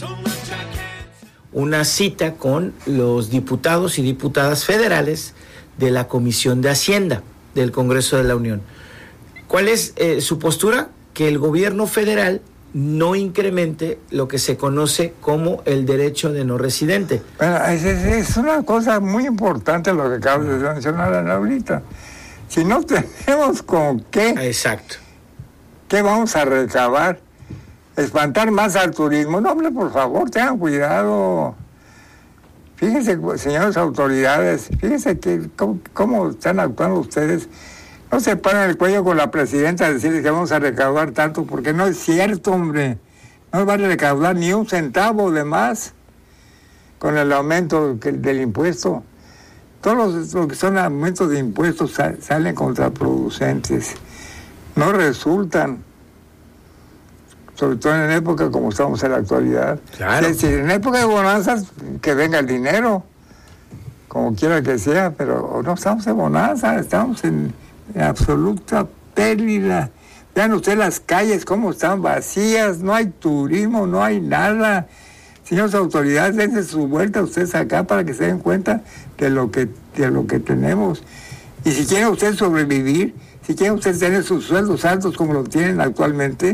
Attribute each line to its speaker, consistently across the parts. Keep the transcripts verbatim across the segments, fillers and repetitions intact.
Speaker 1: una cita con los diputados y diputadas federales de la Comisión de Hacienda del Congreso de la Unión. ¿Cuál es eh, su postura? Que el gobierno federal no incremente lo que se conoce como el derecho de no residente.
Speaker 2: Bueno, es, es una cosa muy importante lo que acabas de mencionar ahorita. Si no tenemos con qué...
Speaker 1: Exacto.
Speaker 2: ¿Qué vamos a recabar? ¿Espantar más al turismo? No, hombre, por favor, tengan cuidado. Fíjense, señores autoridades, fíjense que, cómo, cómo están actuando ustedes. No se paran el cuello con la presidenta a decirles que vamos a recaudar tanto, porque no es cierto, hombre. No van a recaudar ni un centavo de más con el aumento del impuesto. Todos los, los que son aumentos de impuestos sal, salen contraproducentes. No resultan. Sobre todo en época como estamos en la actualidad.
Speaker 1: Claro.
Speaker 2: Es decir, en época de bonanzas, que venga el dinero, como quiera que sea, pero no estamos en bonanza, estamos en, en absoluta pérdida. Vean ustedes las calles, cómo están vacías, no hay turismo, no hay nada. Señores autoridades, dense su vuelta ustedes acá para que se den cuenta de lo que, de lo que tenemos. Y si quieren ustedes sobrevivir, si quieren ustedes tener sus sueldos altos como lo tienen actualmente,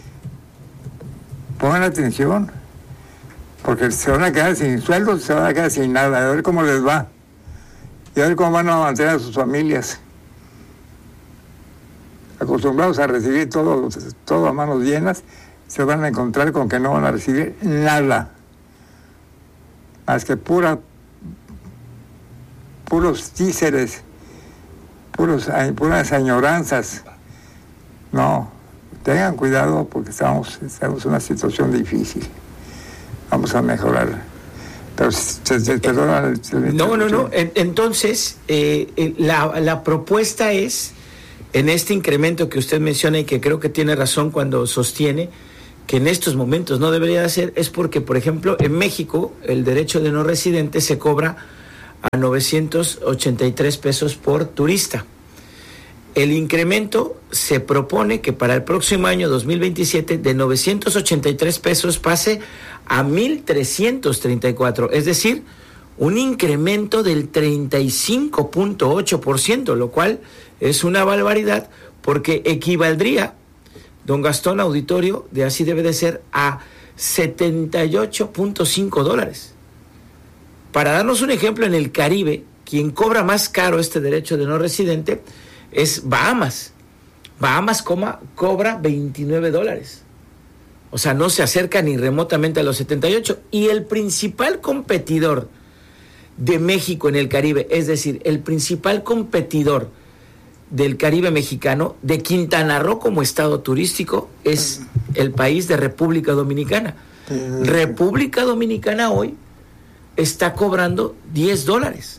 Speaker 2: pongan atención, porque se van a quedar sin sueldos, se van a quedar sin nada, a ver cómo les va, y a ver cómo van a mantener a sus familias. Acostumbrados a recibir todo, todo a manos llenas, se van a encontrar con que no van a recibir nada, más que pura, puros títeres, puros, puras añoranzas. No. Tengan cuidado porque estamos, estamos en una situación difícil. Vamos a mejorar. Pero, se, se, perdona,
Speaker 1: no, no, no. Entonces, eh, la, la propuesta es, en este incremento que usted menciona y que creo que tiene razón cuando sostiene que en estos momentos no debería de ser, es porque, por ejemplo, en México el derecho de no residente se cobra a novecientos ochenta y tres pesos por turista. El incremento se propone que para el próximo año dos mil veintisiete de novecientos ochenta y tres pesos pase a mil trescientos treinta y cuatro, es decir, un incremento del treinta y cinco punto ocho por ciento, lo cual es una barbaridad porque equivaldría, don Gastón Auditorio, de así debe de ser, a setenta y ocho punto cinco dólares. Para darnos un ejemplo, en el Caribe, quien cobra más caro este derecho de no residente es Bahamas. Bahamas coma, cobra veintinueve dólares. O sea, no se acerca ni remotamente a los setenta y ocho. Y el principal competidor de México en el Caribe, es decir, el principal competidor del Caribe mexicano, de Quintana Roo como estado turístico, es el país de República Dominicana. República Dominicana hoy está cobrando diez dólares.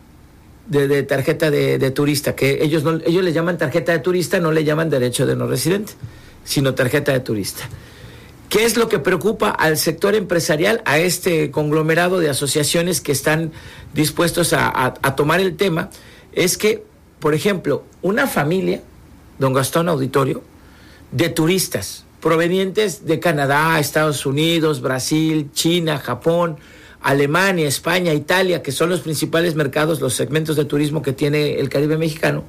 Speaker 1: De, de tarjeta de, de turista, que ellos no, ellos le llaman tarjeta de turista, no le llaman derecho de no residente, sino tarjeta de turista. ¿Qué es lo que preocupa al sector empresarial, a este conglomerado de asociaciones que están dispuestos a, a, a tomar el tema? Es que, por ejemplo, una familia, don Gastón Auditorio, de turistas provenientes de Canadá, Estados Unidos, Brasil, China, Japón, Alemania, España, Italia, que son los principales mercados, los segmentos de turismo que tiene el Caribe mexicano,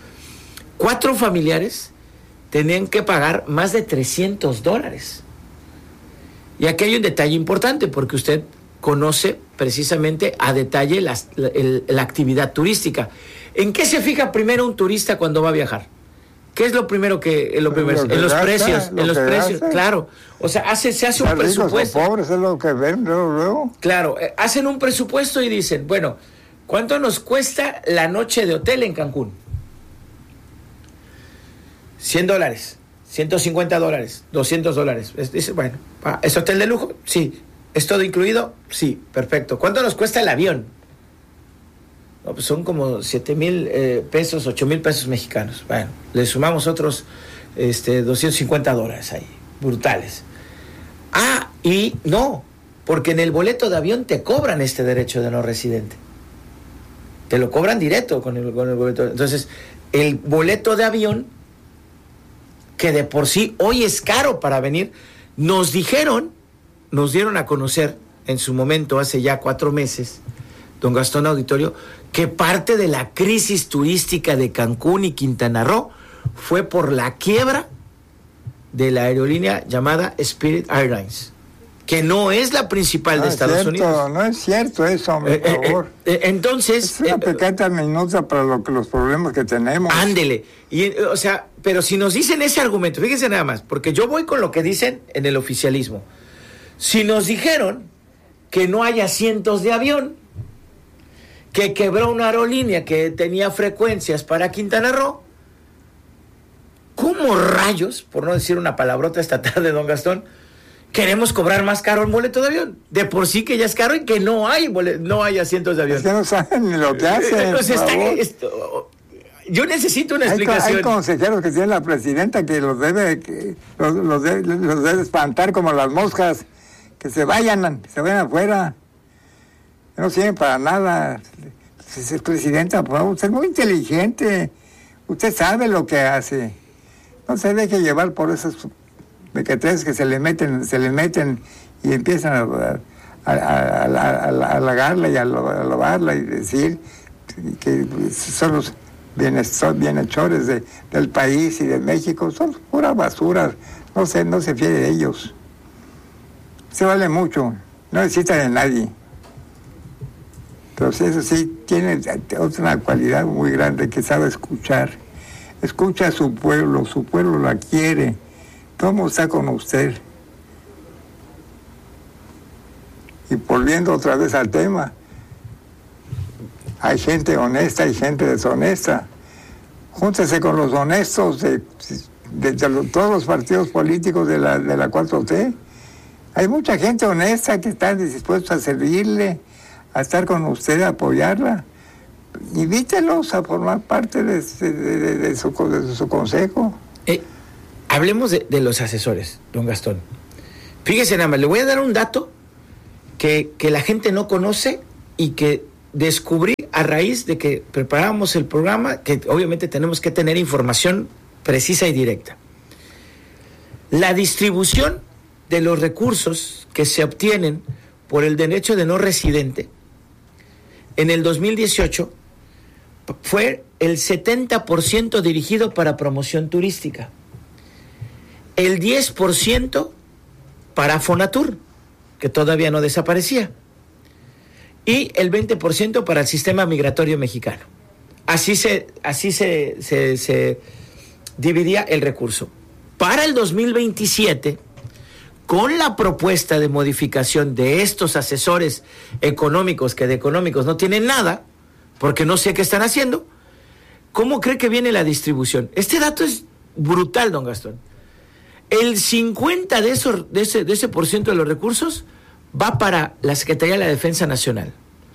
Speaker 1: cuatro familiares tenían que pagar más de trescientos dólares. Y aquí hay un detalle importante, porque usted conoce precisamente a detalle la, la, la actividad turística. ¿En qué se fija primero un turista cuando va a viajar? ¿Qué es lo primero que, lo primero? En los precios, en los precios, claro. O sea, hace, se hace un presupuesto.
Speaker 2: Los pobres es lo que ven luego, luego.
Speaker 1: Claro, eh, hacen un presupuesto y dicen, bueno, ¿cuánto nos cuesta la noche de hotel en Cancún? cien dólares, ciento cincuenta dólares, doscientos dólares. Dice, bueno, ¿es hotel de lujo? Sí. ¿Es todo incluido? Sí, perfecto. ¿Cuánto nos cuesta el avión? No, pues son como siete mil eh, pesos, ocho mil pesos mexicanos. Bueno, le sumamos otros este, doscientos cincuenta dólares ahí, brutales. Ah, y no, porque en el boleto de avión te cobran este derecho de no residente. Te lo cobran directo con el, con el boleto. Entonces, el boleto de avión, que de por sí hoy es caro para venir, nos dijeron nos dieron a conocer en su momento, hace ya cuatro meses, don Gastón Auditorio, que parte de la crisis turística de Cancún y Quintana Roo fue por la quiebra de la aerolínea llamada Spirit Airlines, que no es la principal
Speaker 2: no
Speaker 1: de Estados
Speaker 2: cierto,
Speaker 1: Unidos.
Speaker 2: No es cierto eso, hombre,
Speaker 1: eh,
Speaker 2: por
Speaker 1: eh,
Speaker 2: favor.
Speaker 1: Eh, entonces...
Speaker 2: Es una
Speaker 1: eh,
Speaker 2: pequeña minuta para lo que, los problemas que tenemos.
Speaker 1: Ándele. Y, eh, o sea, pero si nos dicen ese argumento, fíjense nada más, porque yo voy con lo que dicen en el oficialismo. Si nos dijeron que no hay asientos de avión, que quebró una aerolínea que tenía frecuencias para Quintana Roo, ¿cómo rayos, por no decir una palabrota esta tarde, don Gastón, queremos cobrar más caro el boleto de avión? De por sí que ya es caro y que no hay bolet- no hay asientos de avión.
Speaker 2: Es que no saben ni lo que hacen.
Speaker 1: Entonces,
Speaker 2: por
Speaker 1: está,
Speaker 2: favor.
Speaker 1: esto, yo necesito una
Speaker 2: Hay,
Speaker 1: explicación.
Speaker 2: hay consejeros que tiene la presidenta que los debe, que los, los debe, los debe espantar como las moscas, que se vayan, que se vayan afuera. No sirven para nada. Es presidenta, por favor, usted es muy inteligente. Usted sabe lo que hace. No se deje llevar por esos mequetres que se le meten, se le meten y empiezan a, a, a, a, a halagarla y a alabarla y decir que son los bienhechores de, del país y de México. Son pura basura. No se, no se fíe de ellos. Se vale mucho. No necesita de nadie. Pero eso sí, tiene otra cualidad muy grande, que sabe escuchar. Escucha a su pueblo, su pueblo la quiere. ¿Cómo está con usted? Y volviendo otra vez al tema, hay gente honesta y gente deshonesta. Júntese con los honestos de, de, de los, todos los partidos políticos de la, de la cuatro T. Hay mucha gente honesta que está dispuesta a servirle, a estar con usted, a apoyarla. Invítelos a formar parte de, de, de, de, su, de su consejo.
Speaker 1: Eh, hablemos de, de los asesores, don Gastón. Fíjese nada más, le voy a dar un dato que, que la gente no conoce y que descubrí a raíz de que preparábamos el programa, que obviamente tenemos que tener información precisa y directa. La distribución de los recursos que se obtienen por el derecho de no residente en el dos mil dieciocho fue el setenta por ciento dirigido para promoción turística, el diez por ciento para Fonatur, que todavía no desaparecía, y el veinte por ciento para el sistema migratorio mexicano. Así se, así se, se, se dividía el recurso. Para el dos mil veintisiete, con la propuesta de modificación de estos asesores económicos, que de económicos no tienen nada, porque no sé qué están haciendo, ¿cómo cree que viene la distribución? Este dato es brutal, don Gastón. El cincuenta de, esos, de, ese, de ese por ciento de los recursos va para la Secretaría de la Defensa Nacional.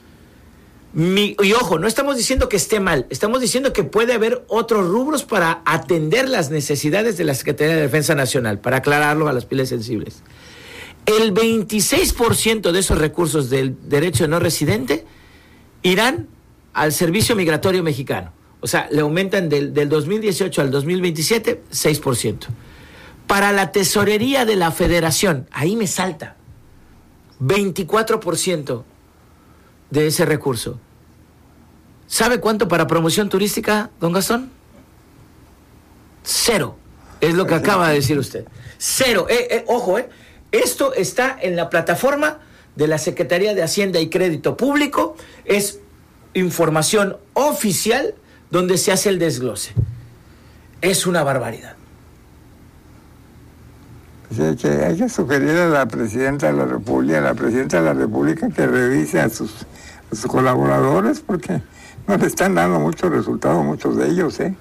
Speaker 1: Mi, y ojo, no estamos diciendo que esté mal, estamos diciendo que puede haber otros rubros para atender las necesidades de la Secretaría de Defensa Nacional, para aclararlo a las pieles sensibles. El veintiséis por ciento de esos recursos del derecho de no residente irán al Servicio Migratorio Mexicano. O sea, le aumentan del, del dos mil dieciocho al dos mil veintisiete, seis por ciento. Para la Tesorería de la Federación, ahí me salta, veinticuatro por ciento de ese recurso. ¿Sabe cuánto para promoción turística, don Gastón? Cero. Es lo que acaba de decir usted. Cero. Eh, eh, ojo, eh. Esto está en la plataforma de la Secretaría de Hacienda y Crédito Público. Es información oficial donde se hace el desglose. Es una barbaridad.
Speaker 2: Sí, que hay que sugerir a la presidenta de la República, a la presidenta de la República, que revise a sus, a sus colaboradores, porque no le están dando mucho resultado a muchos de ellos, ¿eh?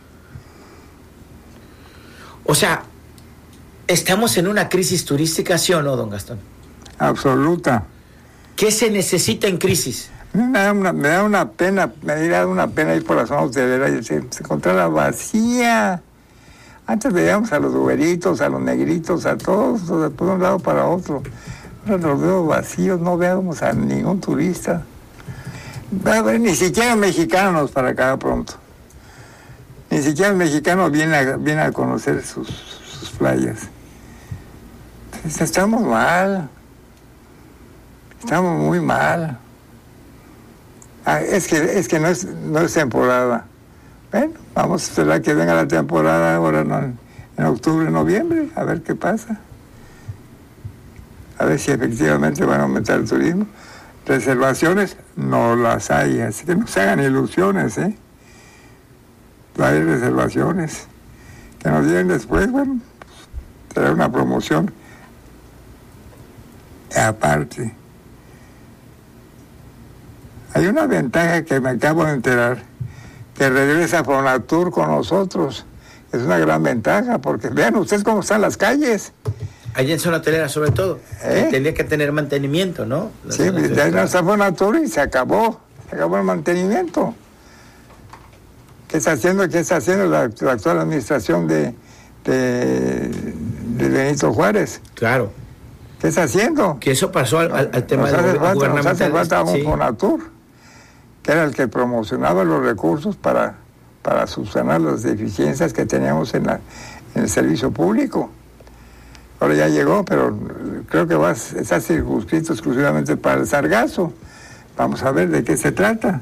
Speaker 1: O sea, ¿estamos en una crisis turística, sí o no, don Gastón?
Speaker 2: Absoluta.
Speaker 1: ¿Qué se necesita en crisis?
Speaker 2: Me da una, me da una pena, me da una pena ir por la zona hotelera y se, se encontraba vacía. Antes veíamos a los uberitos, a los negritos, a todos, de un lado para otro. Ahora los veo vacíos, no veamos a ningún turista. Va a haber ni siquiera mexicanos para acá pronto. Ni siquiera mexicanos vienen a, viene a conocer sus, sus playas. Estamos mal. Estamos muy mal. Ah, es que, es que no, es, no es temporada. Bueno, vamos a esperar que venga la temporada ahora no, en octubre, noviembre, a ver qué pasa. A ver si efectivamente van a aumentar el turismo. Reservaciones no las hay, así que no se hagan ilusiones, ¿eh? No hay reservaciones. Que nos digan después, bueno, será una promoción aparte. Hay una ventaja que me acabo de enterar, que regresa Fonatur con nosotros. Es una gran ventaja, porque vean ustedes cómo están las calles.
Speaker 1: Allá en zona hotelera, sobre todo. ¿Eh? Tendría que tener mantenimiento, ¿no? La
Speaker 2: sí, de ahí no está Fonatur y se acabó. Se acabó el mantenimiento. ¿Qué está haciendo, qué está haciendo la, la actual administración de, de, de Benito Juárez?
Speaker 1: Claro.
Speaker 2: ¿Qué está haciendo?
Speaker 1: Que eso pasó al, al, al tema
Speaker 2: nos hace
Speaker 1: del
Speaker 2: falta,
Speaker 1: gubernamental.
Speaker 2: Nos hace falta un
Speaker 1: sí.
Speaker 2: Fonatur, que era el que promocionaba los recursos para, para subsanar las deficiencias que teníamos en, la, en el servicio público. Ahora ya llegó, pero creo que va, está circunscrito exclusivamente para el sargazo. Vamos a ver de qué se trata.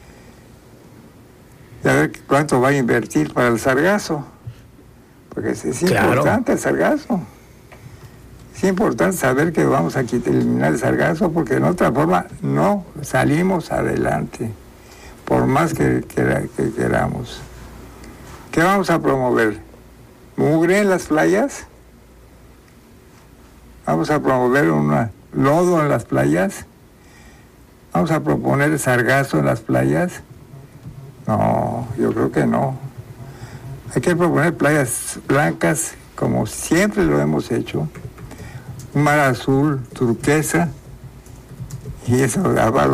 Speaker 2: Y a ver cuánto va a invertir para el sargazo. Porque es, es
Speaker 1: claro.
Speaker 2: importante el sargazo. Es importante saber que vamos a quitar, eliminar el sargazo, porque de otra forma no salimos adelante, por más que, que, que queramos. ¿Qué vamos a promover? ¿Mugre en las playas? ¿Vamos a promover un lodo en las playas? ¿Vamos a proponer sargazo en las playas? No, yo creo que no. Hay que proponer playas blancas como siempre lo hemos hecho. Un mar azul, turquesa, y eso,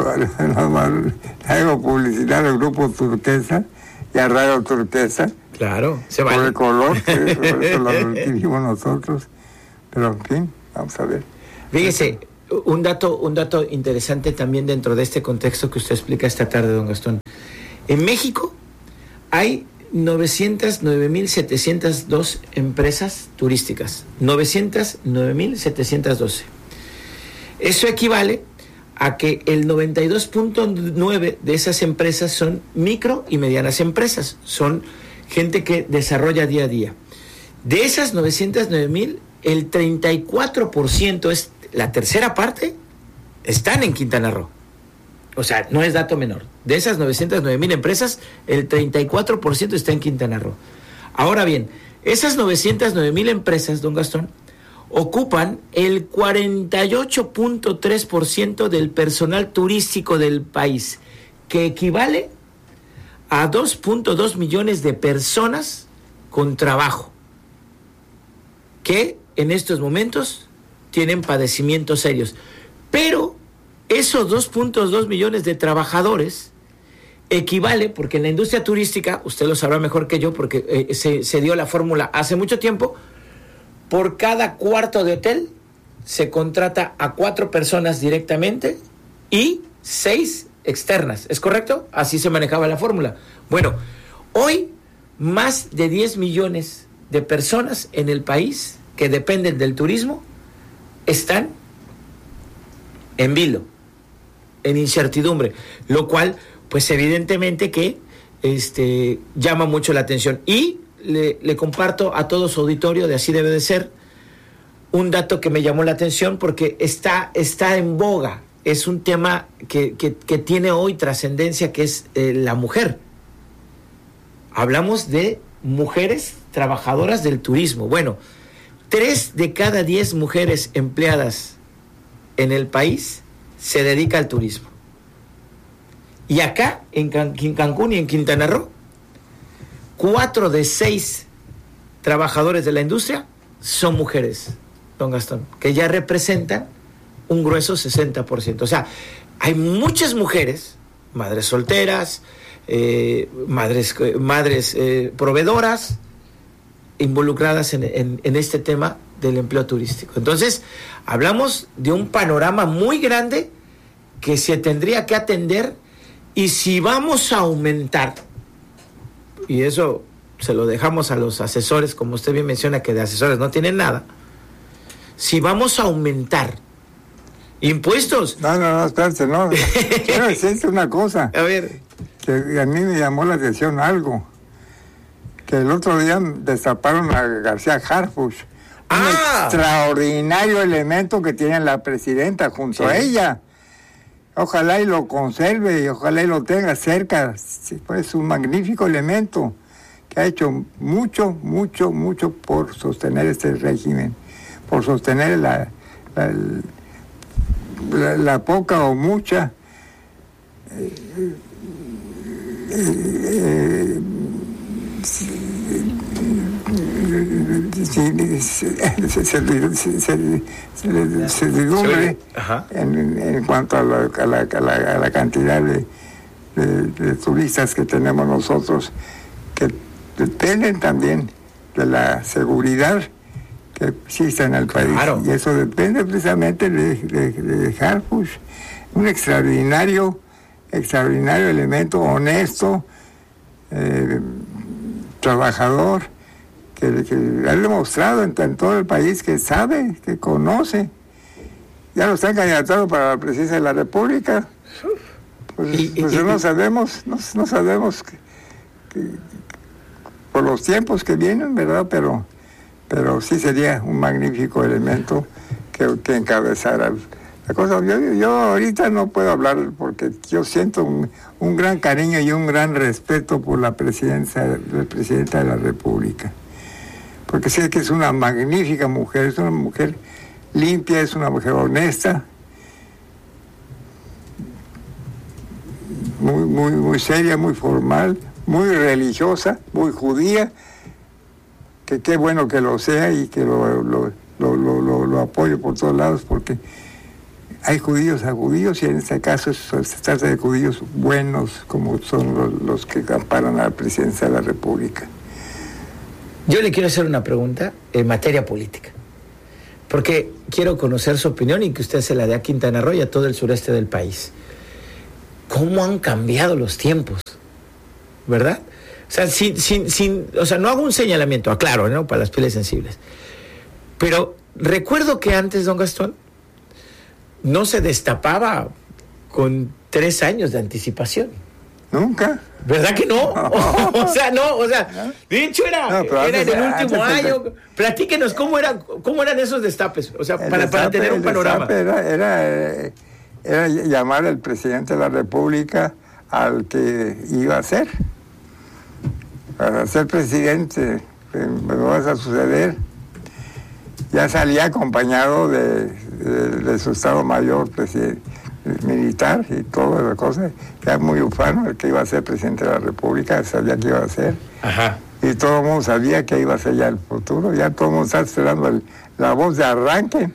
Speaker 2: hago publicidad del grupo Turquesa y a Radio Turquesa.
Speaker 1: Claro, se vale.
Speaker 2: Por el color, que por eso lo adquirimos nosotros. Pero en fin, vamos a ver.
Speaker 1: Fíjese, un dato, un dato interesante también dentro de este contexto que usted explica esta tarde, don Gastón. En México hay novecientas nueve mil setecientas dos empresas turísticas. novecientas nueve mil setecientas doce. Eso equivale a que el noventa y dos punto nueve de esas empresas son micro y medianas empresas. Son gente que desarrolla día a día. De esas novecientas nueve mil, el treinta y cuatro por ciento, es la tercera parte, están en Quintana Roo. O sea, no es dato menor. De esas novecientas nueve mil empresas, el treinta y cuatro por ciento está en Quintana Roo. Ahora bien, esas novecientas nueve mil empresas, don Gastón, ocupan el cuarenta y ocho punto tres por ciento del personal turístico del país, que equivale a dos punto dos millones de personas con trabajo, que en estos momentos tienen padecimientos serios. Pero esos dos punto dos millones de trabajadores equivale, porque en la industria turística, usted lo sabrá mejor que yo, porque eh, se, se dio la fórmula hace mucho tiempo, por cada cuarto de hotel se contrata a cuatro personas directamente y seis externas. ¿Es correcto? Así se manejaba la fórmula. Bueno, hoy más de diez millones de personas en el país que dependen del turismo están en vilo, en incertidumbre, lo cual, pues evidentemente que este, llama mucho la atención. Y le, le comparto a todo su auditorio, de Así Debe de Ser, un dato que me llamó la atención porque está, está en boga. Es un tema que, que, que tiene hoy trascendencia, que es eh, la mujer. Hablamos de mujeres trabajadoras del turismo. Bueno, tres de cada diez mujeres empleadas en el país se dedica al turismo. Y acá, en, Can- en Cancún y en Quintana Roo, cuatro de seis trabajadores de la industria son mujeres, don Gastón, que ya representan un grueso sesenta por ciento. O sea, hay muchas mujeres, madres solteras, eh, madres, eh, madres eh, proveedoras, involucradas en, en, en este tema del empleo turístico. Entonces, hablamos de un panorama muy grande que se tendría que atender, y si vamos a aumentar, y eso se lo dejamos a los asesores, como usted bien menciona que de asesores no tienen nada, si vamos a aumentar ¿Impuestos?
Speaker 2: No, no, no, espérate, no. Quiero decirte una cosa.
Speaker 1: A ver.
Speaker 2: Que a mí me llamó la atención algo. Que el otro día destaparon a García Harfuch. Un
Speaker 1: ¡Ah!
Speaker 2: extraordinario elemento que tiene la presidenta junto
Speaker 1: Sí.
Speaker 2: a ella. Ojalá y lo conserve y ojalá y lo tenga cerca. Sí, pues, es un magnífico elemento que ha hecho mucho, mucho, mucho por sostener este régimen, por sostener la, la, la, la poca o mucha eh, eh, certidumbre en, en cuanto a la, a la, a la, a la cantidad de, de, de turistas que tenemos nosotros, que dependen también de la seguridad que existe en el país.
Speaker 1: Claro.
Speaker 2: Y eso depende precisamente de, de, de Harfuch, un extraordinario, extraordinario elemento, honesto, eh, trabajador, que, que ha demostrado en, en todo el país que sabe, que conoce. Ya lo están candidatando para la presidencia de la República. Pues,
Speaker 1: y,
Speaker 2: pues
Speaker 1: y,
Speaker 2: no
Speaker 1: y,
Speaker 2: sabemos, no, no sabemos que, que, por los tiempos que vienen, ¿verdad? Pero, pero sí sería un magnífico elemento que, que encabezara la cosa. Yo, yo ahorita no puedo hablar porque yo siento un, un gran cariño y un gran respeto por la presidencia, la presidenta de la República. Porque sé que es una magnífica mujer, es una mujer limpia, es una mujer honesta, muy, muy, muy seria, muy formal, muy religiosa, muy judía, que qué bueno que lo sea y que lo, lo, lo, lo, lo, lo apoyo por todos lados, porque hay judíos a judíos y en este caso se trata de judíos buenos, como son los, los que amparan a la presidencia de la República.
Speaker 1: Yo le quiero hacer una pregunta en materia política, porque quiero conocer su opinión y que usted se la dé a Quintana Roo y a todo el sureste del país. ¿Cómo han cambiado los tiempos? ¿Verdad? O sea, sin, sin, sin, o sea, no hago un señalamiento, aclaro, ¿no? Para las pieles sensibles. Pero recuerdo que antes, don Gastón, no se destapaba con tres años de anticipación.
Speaker 2: Nunca.
Speaker 1: ¿Verdad que no? O sea, no, o sea, de hecho era, no, era en el último año. De... Platíquenos cómo eran, cómo eran esos destapes, o sea, para, destape, para tener un panorama.
Speaker 2: Era, era, era llamar al presidente de la República al que iba a ser. Para ser presidente, me vas a suceder. Ya salía acompañado de, de, de su Estado Mayor presidente, militar y toda la cosa. Ya muy ufano, el que iba a ser presidente de la República, sabía que iba a ser.
Speaker 1: Ajá.
Speaker 2: Y todo el mundo sabía que iba a ser ya el futuro. Ya todo el mundo está esperando el, la voz de arranque.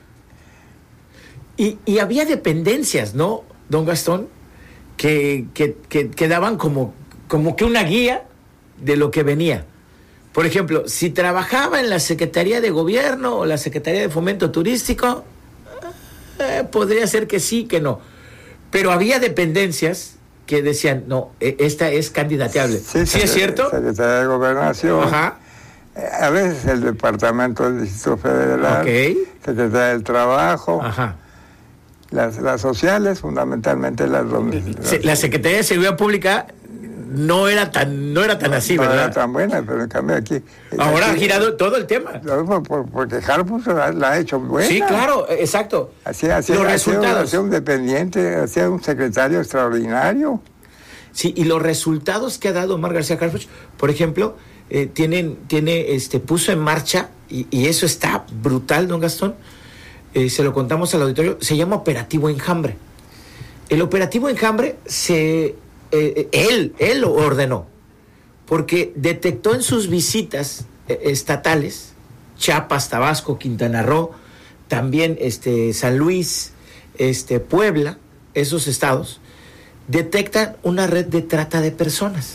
Speaker 1: Y, y había dependencias, ¿no, don Gastón? Que, que, que, que daban como, como que una guía de lo que venía. Por ejemplo, si trabajaba en la Secretaría de Gobierno o la Secretaría de Fomento Turístico, eh, podría ser que sí, que no. Pero había dependencias que decían, no, esta es candidateable.
Speaker 2: Sí,
Speaker 1: ¿Sí es cierto?
Speaker 2: Secretaría de Gobernación.
Speaker 1: Ajá.
Speaker 2: A veces el Departamento del Distrito Federal.
Speaker 1: Okay.
Speaker 2: Secretaría del Trabajo.
Speaker 1: Ajá.
Speaker 2: Las, las sociales, fundamentalmente las... las
Speaker 1: la Secretaría de Seguridad Pública no era tan no era tan
Speaker 2: no,
Speaker 1: así,
Speaker 2: no
Speaker 1: ¿verdad?
Speaker 2: No era tan buena, pero en cambio aquí...
Speaker 1: Ahora
Speaker 2: aquí,
Speaker 1: ha girado todo el tema.
Speaker 2: Por, porque Harfuch la, la ha hecho buena.
Speaker 1: Sí, claro, exacto.
Speaker 2: Hacía, hacía,
Speaker 1: los
Speaker 2: hacía,
Speaker 1: resultados.
Speaker 2: Hacía un dependiente, hacía un secretario extraordinario.
Speaker 1: Sí, y los resultados que ha dado Omar García Harfuch, por ejemplo, eh, tienen, tiene, este, puso en marcha, y, y eso está brutal, don Gastón, eh, se lo contamos al auditorio, se llama Operativo Enjambre. El Operativo Enjambre, se, eh, él, él lo ordenó, porque detectó en sus visitas eh, estatales, Chiapas, Tabasco, Quintana Roo, también este, San Luis, este, Puebla, esos estados, detectan una red de trata de personas.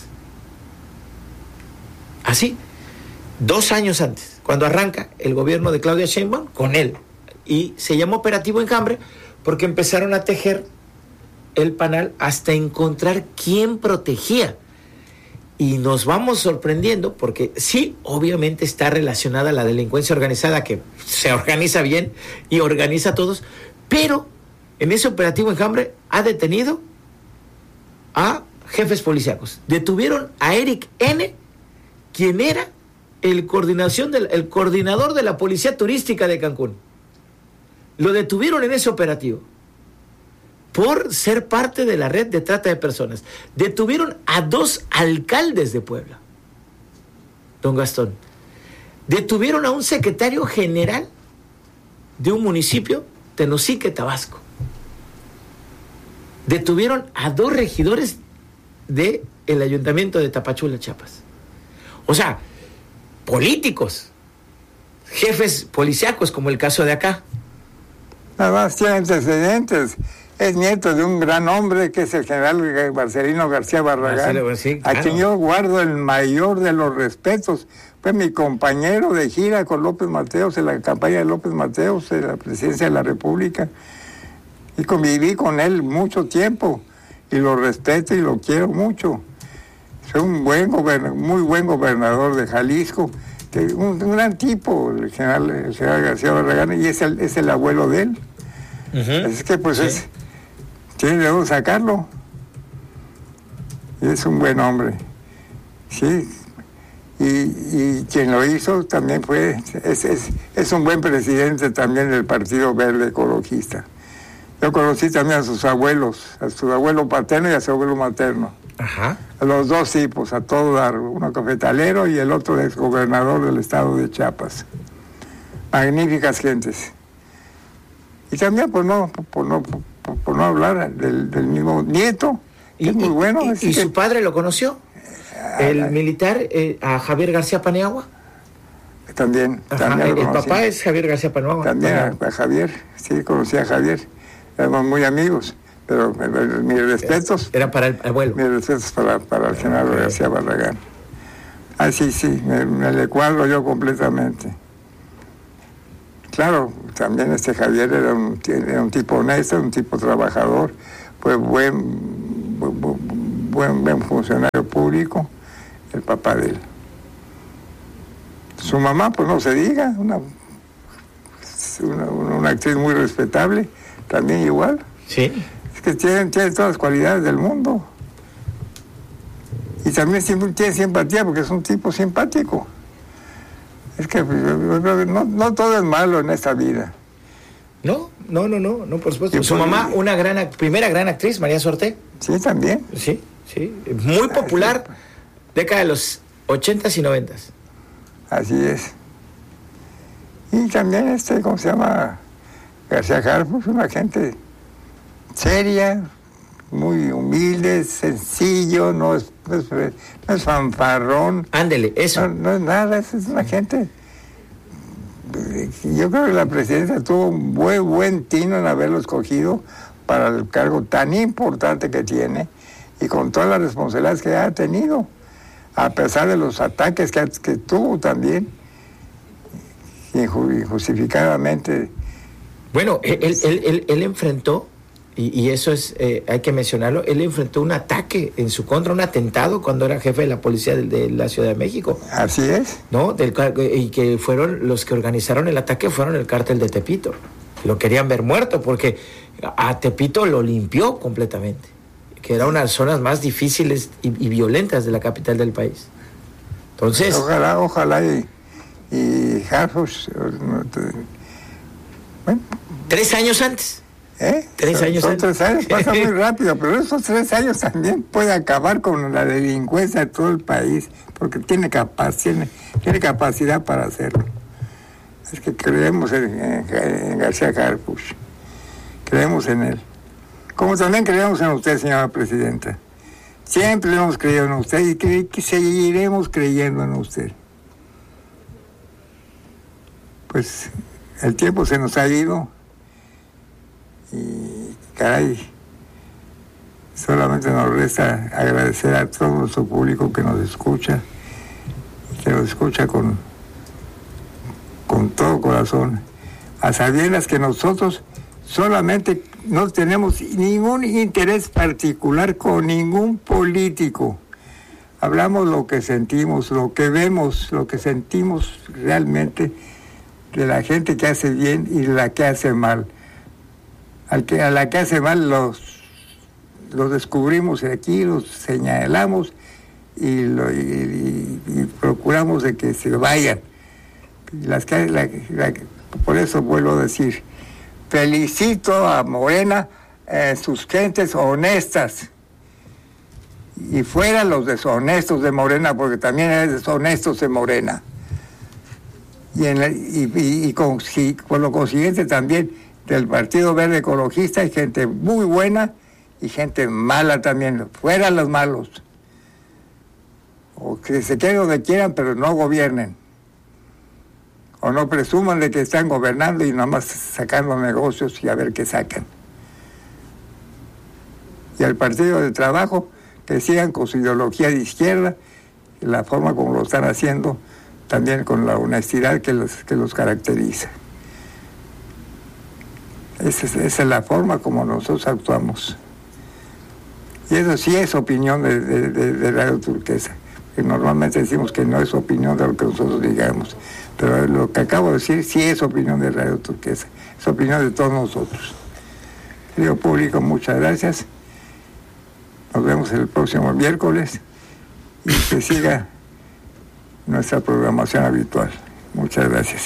Speaker 1: Así, dos años antes, cuando arranca el gobierno de Claudia Sheinbaum, con él, y se llamó Operativo Enjambre, porque empezaron a tejer el panal hasta encontrar quién protegía. Y nos vamos sorprendiendo, porque sí, obviamente está relacionada a la delincuencia organizada, que se organiza bien y organiza a todos, pero en ese operativo Enjambre, ha detenido a jefes policíacos. Detuvieron a Eric N., quien era el, coordinación del, el coordinador de la Policía Turística de Cancún. Lo detuvieron en ese operativo por ser parte de la red de trata de personas. Detuvieron a dos alcaldes de Puebla, don Gastón. Detuvieron a un secretario general de un municipio, Tenosique, Tabasco. Detuvieron a dos regidores del ayuntamiento de Tapachula, Chiapas. O sea, políticos, jefes policíacos, como el caso de acá.
Speaker 2: Nada más tiene antecedentes. Es nieto de un gran hombre que es el general Marcelino García Barragán, Marcelo, sí, claro. A quien yo guardo el mayor de los respetos. Fue mi compañero de gira con López Mateos en la campaña de López Mateos en la presidencia de la República. Y conviví con él mucho tiempo y lo respeto y lo quiero mucho. Fue un buen goberna- muy buen gobernador de Jalisco, que un, un gran tipo, el general, el general García Barragán, y es el, es el abuelo de él. Uh-huh. Es que pues sí. es, tiene de dónde sacarlo. Y es un buen hombre. Sí. Y, y quien lo hizo también fue, es, es, es un buen presidente también del Partido Verde Ecologista. Yo conocí también a sus abuelos, a su abuelo paterno y a su abuelo materno.
Speaker 1: Ajá.
Speaker 2: A los dos tipos, a todo dar, uno cafetalero y el otro exgobernador del estado de Chiapas. Magníficas gentes. Y también por no, por no, por, por no hablar del, del mismo nieto, que
Speaker 1: y,
Speaker 2: es muy bueno.
Speaker 1: ¿Y, y
Speaker 2: que,
Speaker 1: su padre lo conoció? ¿El la, militar, eh, a Javier García Paniagua?
Speaker 2: También.
Speaker 1: Ajá,
Speaker 2: también
Speaker 1: el papá es Javier García Paniagua.
Speaker 2: También a, a Javier, sí, conocí a Javier. Éramos muy amigos, pero mis respetos...
Speaker 1: Era para el abuelo.
Speaker 2: Mis respetos para, para el general okay. García Barragán. Ah, sí, sí, me, me le cuadro yo completamente. Claro, también este Javier era un, era un tipo honesto, un tipo trabajador, fue buen, buen, buen, buen funcionario público, el papá de él. Su mamá, pues no se diga, una, una, una actriz muy respetable, también igual.
Speaker 1: Sí.
Speaker 2: Es que tiene, tiene todas las cualidades del mundo. Y también tiene simpatía porque es un tipo simpático. Es que no, no todo es malo en esta vida.
Speaker 1: No, no, no, no, no por supuesto. Su mamá, una gran, primera gran actriz, María Sorté.
Speaker 2: Sí, también.
Speaker 1: Sí, sí. Muy popular, ah, sí. Década de los ochentas y noventas.
Speaker 2: Así es. Y también este, ¿cómo se llama? García Harfuch, una gente seria, muy humilde, sencillo, no es, no es, no es fanfarrón.
Speaker 1: Ándele, eso.
Speaker 2: No, no es nada, es, es una gente... Yo creo que la presidenta tuvo un buen, buen tino en haberlo escogido para el cargo tan importante que tiene y con todas las responsabilidades que ha tenido, a pesar de los ataques que, que tuvo también, injustificadamente.
Speaker 1: Bueno, él, él, él, él enfrentó, y, y eso es, eh, hay que mencionarlo, él enfrentó un ataque en su contra, un atentado cuando era jefe de la policía de, de la Ciudad de México.
Speaker 2: Así es.
Speaker 1: ¿No? Del, y que fueron, los que organizaron el ataque fueron el cártel de Tepito. Lo querían ver muerto porque a Tepito lo limpió completamente, que era una de las zonas más difíciles y, y violentas de la capital del país. Entonces...
Speaker 2: Ojalá, ojalá y... y Harfuch,
Speaker 1: bueno. Tres años antes.
Speaker 2: ¿Eh?
Speaker 1: Tres
Speaker 2: son,
Speaker 1: años
Speaker 2: son
Speaker 1: antes.
Speaker 2: Tres años, pasa muy rápido, pero esos tres años también puede acabar con la delincuencia de todo el país, porque tiene, capaz, tiene, tiene capacidad para hacerlo. Es que creemos en, en, en García Harfuch, creemos en él. Como también creemos en usted, señora presidenta. Siempre hemos creído en usted y que, que seguiremos creyendo en usted. Pues el tiempo se nos ha ido y caray, solamente nos resta agradecer a todo nuestro público que nos escucha, que nos escucha con, con todo corazón, a sabiendas que nosotros solamente no tenemos ningún interés particular con ningún político. Hablamos lo que sentimos, lo que vemos, lo que sentimos realmente de la gente que hace bien y de la que hace mal. al que, a la que hace mal los, los descubrimos aquí, los señalamos y, lo, y, y, y procuramos de que se vayan. Las que, la, la, por eso vuelvo a decir, felicito a Morena, eh, sus gentes honestas, y fuera los deshonestos de Morena, porque también hay deshonestos de Morena. Y, en la, y, y, y con, y con lo consiguiente también del Partido Verde Ecologista hay gente muy buena y gente mala también. Fuera los malos. O que se queden donde quieran, pero no gobiernen. O no presuman de que están gobernando y nada más sacando negocios y a ver qué sacan. Y al Partido de Trabajo, que sigan con su ideología de izquierda, la forma como lo están haciendo, también con la honestidad que los, que los caracteriza. Esa es, esa es la forma como nosotros actuamos. Y eso sí es opinión de, de, de, de Radio Turquesa, que normalmente decimos que no es opinión de lo que nosotros digamos, pero lo que acabo de decir sí es opinión de Radio Turquesa, es opinión de todos nosotros. Querido público, muchas gracias. Nos vemos el próximo miércoles y que siga nuestra programación habitual. Muchas gracias.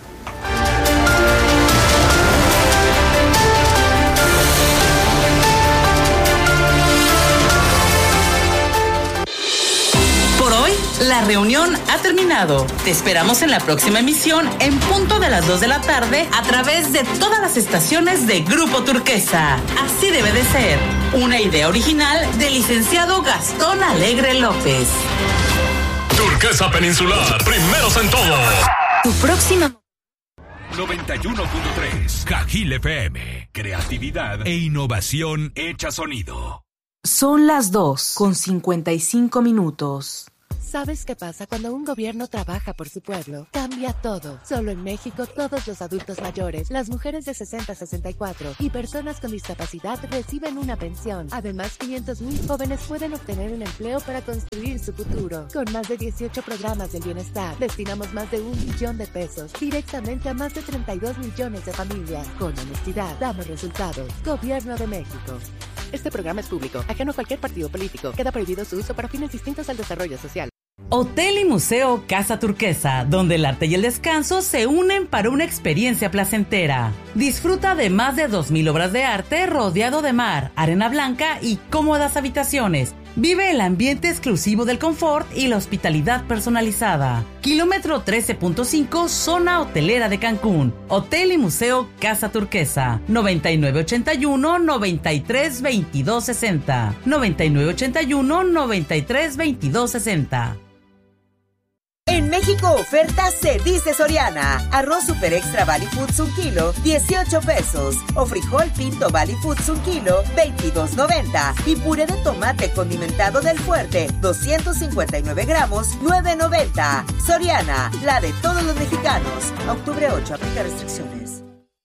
Speaker 3: Por hoy, la reunión ha terminado. Te esperamos en la próxima emisión en punto de las dos de la tarde a través de todas las estaciones de Grupo Turquesa. Así debe de ser. Una idea original del licenciado Gastón Alegre López.
Speaker 4: Turquesa Peninsular, primeros en todo.
Speaker 5: Tu próxima...
Speaker 4: noventa y uno punto tres Cajil F M. Creatividad e innovación hecha sonido.
Speaker 5: Son las dos con cincuenta y cinco minutos.
Speaker 6: ¿Sabes qué pasa cuando un gobierno trabaja por su pueblo? Cambia todo. Solo en México, todos los adultos mayores, las mujeres de sesenta a sesenta y cuatro y personas con discapacidad reciben una pensión. Además, quinientos mil jóvenes pueden obtener un empleo para construir su futuro. Con más de dieciocho programas del bienestar, destinamos más de un millón de pesos directamente a más de treinta y dos millones de familias. Con honestidad, damos resultados. Gobierno de México. Este programa es público, ajeno a cualquier partido político. Queda prohibido su uso para fines distintos al desarrollo social.
Speaker 3: Hotel y Museo Casa Turquesa, donde el arte y el descanso se unen para una experiencia placentera. Disfruta de más de dos mil obras de arte rodeado de mar, arena blanca y cómodas habitaciones. Vive el ambiente exclusivo del confort y la hospitalidad personalizada. Kilómetro trece punto cinco, zona hotelera de Cancún. Hotel y Museo Casa Turquesa. noventa y nueve ochenta y uno, noventa y tres veintidós sesenta. noventa y nueve ochenta y uno, noventa y tres veintidós sesenta.
Speaker 7: En México oferta se dice Soriana. Arroz Super Extra Valley Foods un kilo, dieciocho pesos. O frijol Pinto Valley Foods un kilo, veintidós noventa. Y puré de tomate condimentado del Fuerte, doscientos cincuenta y nueve gramos, nueve noventa. Soriana, la de todos los mexicanos. Octubre ocho, aplica restricciones.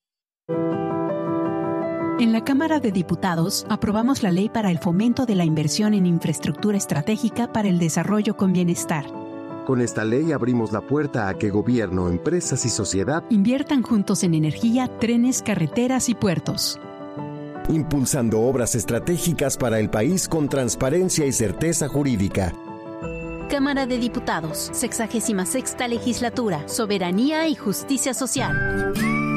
Speaker 8: En la Cámara de Diputados aprobamos la ley para el fomento de la inversión en infraestructura estratégica para el desarrollo con bienestar.
Speaker 9: Con esta ley abrimos la puerta a que gobierno, empresas y sociedad
Speaker 8: inviertan juntos en energía, trenes, carreteras y puertos.
Speaker 9: Impulsando obras estratégicas para el país con transparencia y certeza jurídica.
Speaker 10: Cámara de Diputados, sexagésima sexta legislatura, soberanía y justicia social.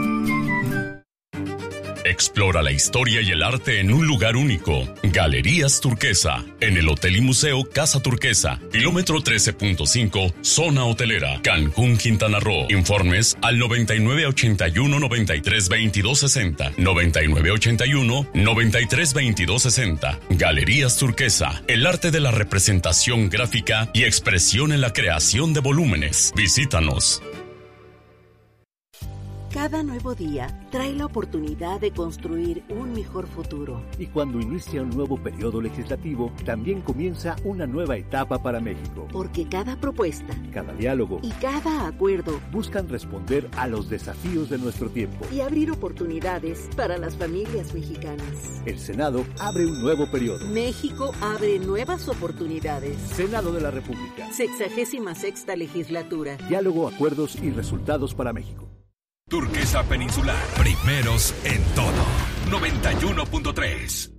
Speaker 4: Explora la historia y el arte en un lugar único. Galerías Turquesa, en el Hotel y Museo Casa Turquesa, kilómetro trece punto cinco, zona hotelera, Cancún, Quintana Roo. Informes al noventa y nueve ochenta y uno, noventa y tres veintidós sesenta, noventa y nueve ochenta y uno, noventa y tres veintidós sesenta. Galerías Turquesa, el arte de la representación gráfica y expresión en la creación de volúmenes. Visítanos.
Speaker 11: Cada nuevo día trae la oportunidad de construir un mejor futuro.
Speaker 12: Y cuando inicia un nuevo periodo legislativo, también comienza una nueva etapa para México.
Speaker 11: Porque cada propuesta,
Speaker 12: cada diálogo
Speaker 11: y cada acuerdo
Speaker 12: buscan responder a los desafíos de nuestro tiempo
Speaker 11: y abrir oportunidades para las familias mexicanas.
Speaker 12: El Senado abre un nuevo periodo.
Speaker 11: México abre nuevas oportunidades.
Speaker 12: Senado de la República.
Speaker 11: Sexagésima sexta legislatura.
Speaker 12: Diálogo, acuerdos y resultados para México.
Speaker 4: Turquesa Peninsular, primeros en todo.
Speaker 13: noventa y uno punto tres.